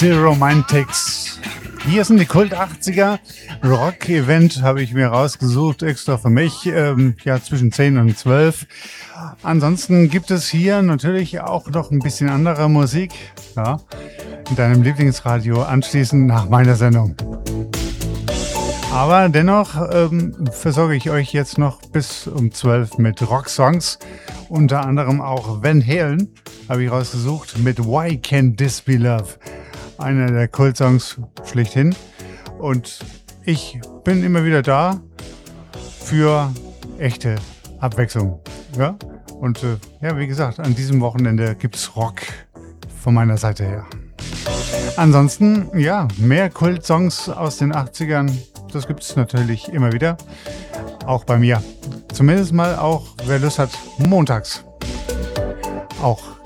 The Romantics. Hier sind die Kult 80er. Rock-Event habe ich mir rausgesucht, extra für mich, zwischen 10 und 12. Ansonsten gibt es hier natürlich auch noch ein bisschen andere Musik, ja, in deinem Lieblingsradio anschließend nach meiner Sendung. Aber dennoch versorge ich euch jetzt noch bis um 12 mit Rocksongs. Unter anderem auch Van Halen habe ich rausgesucht mit Why Can't This Be Love? Einer der Kultsongs schlechthin. Und ich bin immer wieder da für echte Abwechslung. Ja? Und wie gesagt, an diesem Wochenende gibt's Rock von meiner Seite her. Ansonsten, mehr Kultsongs aus den 80ern. Das gibt es natürlich immer wieder. Auch bei mir. Zumindest mal auch, wer Lust hat, montags. Auch